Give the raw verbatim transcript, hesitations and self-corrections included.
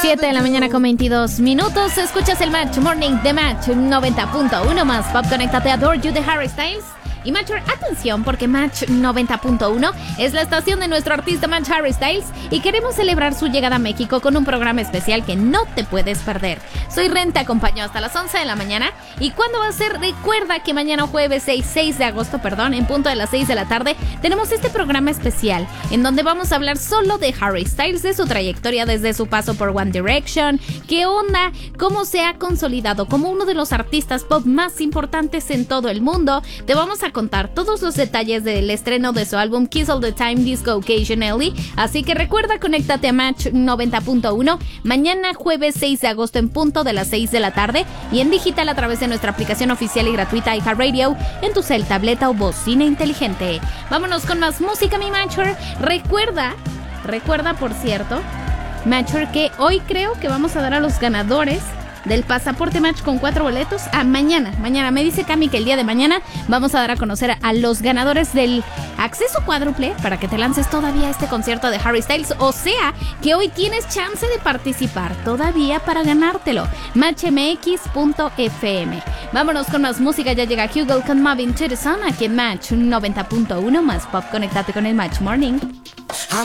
siete de la mañana con veintidós minutos. Escuchas el Match Morning de Match noventa punto uno más Pop. Conéctate a Adore You de Harry Styles. Y Match, atención, porque Match noventa punto uno es la estación de nuestro artista Match Harry Styles y queremos celebrar su llegada a México con un programa especial que no te puedes perder. Soy Ren, te acompaño hasta las once de la mañana. ¿Y cuándo va a ser? Recuerda que mañana jueves seis de agosto, perdón, en punto de las seis de la tarde, tenemos este programa especial en donde vamos a hablar solo de Harry Styles, de su trayectoria desde su paso por One Direction, qué onda, cómo se ha consolidado como uno de los artistas pop más importantes en todo el mundo. Te vamos a contar todos los detalles del estreno de su álbum Kiss All the Time Disco Occasionally, así que recuerda, conéctate a Match noventa punto uno mañana jueves seis de agosto en punto de las seis de la tarde y en digital a través de nuestra aplicación oficial y gratuita iHeartRadio en tu cel, tableta o bocina inteligente. Vámonos con más música, mi Matcher. Recuerda, recuerda por cierto, Matcher, que hoy creo que vamos a dar a los ganadores del pasaporte Match con cuatro boletos a mañana. Mañana me dice Cami que el día de mañana vamos a dar a conocer a los ganadores del acceso cuádruple para que te lances todavía a este concierto de Harry Styles. O sea, que hoy tienes chance de participar todavía para ganártelo. match m x punto f m. Vámonos con más música. Ya llega Hugo con Moving to the Sun aquí en Match noventa punto uno más Pop. Conéctate con el Match Morning.